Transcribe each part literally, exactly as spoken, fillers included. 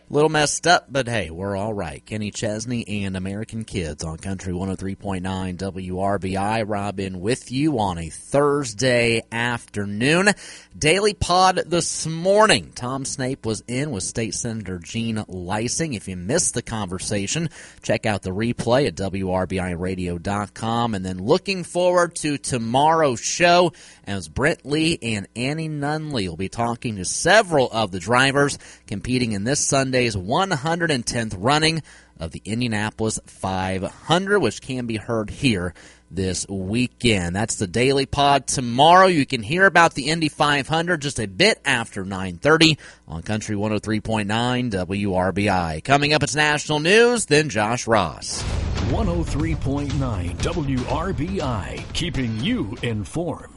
A little messed up, but hey, we're all right. Kenny Chesney and American Kids on Country one oh three point nine W R B I. Robin with you on a Thursday afternoon. Daily Pod this morning. Tom Snape was in with State Senator Jean Leising. If you missed the conversation, check out the replay at W R B I radio dot com. And then looking forward to tomorrow's show as Brent Lee and Annie Nunley will be talking to several of the drivers competing in this Sunday's one hundred tenth running of the Indianapolis five hundred, which can be heard here this weekend. That's the Daily Pod tomorrow. You can hear about the Indy five hundred just a bit after nine thirty on Country one oh three point nine W R B I. Coming up, it's national news, then Josh Ross. one oh three point nine W R B I, keeping you informed.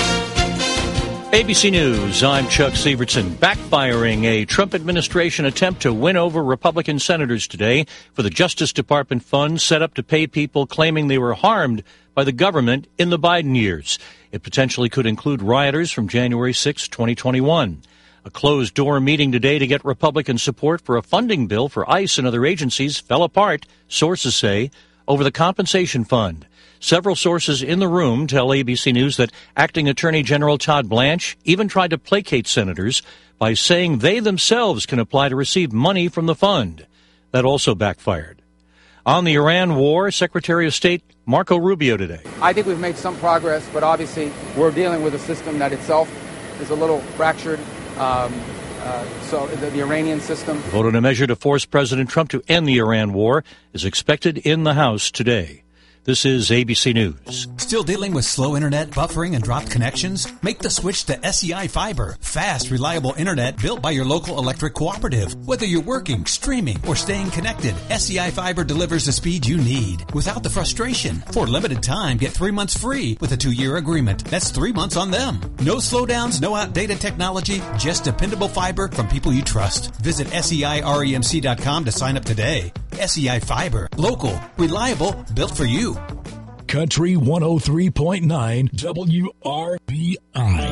A B C News, I'm Chuck Sievertson. Backfiring a Trump administration attempt to win over Republican senators today for the Justice Department funds set up to pay people claiming they were harmed by the government in the Biden years. It potentially could include rioters from January sixth, twenty twenty-one. A closed-door meeting today to get Republican support for a funding bill for ICE and other agencies fell apart, sources say, over the compensation fund. Several sources in the room tell A B C News that Acting Attorney General Todd Blanche even tried to placate senators by saying they themselves can apply to receive money from the fund. That also backfired. On the Iran war, Secretary of State Marco Rubio today. I think we've made some progress, but obviously we're dealing with a system that itself is a little fractured. Um, uh, so the, the Iranian system. The vote on a measure to force President Trump to end the Iran war is expected in the House today. This is A B C News. Still dealing with slow internet, buffering, and dropped connections? Make the switch to S E I Fiber. Fast, reliable internet built by your local electric cooperative. Whether you're working, streaming, or staying connected, S E I Fiber delivers the speed you need without the frustration. For a limited time, get three months free with a two-year agreement. That's three months on them. No slowdowns, no outdated technology, just dependable fiber from people you trust. Visit S E I remc dot com to sign up today. S E I Fiber. Local, reliable, built for you. Country one oh three point nine W R B I.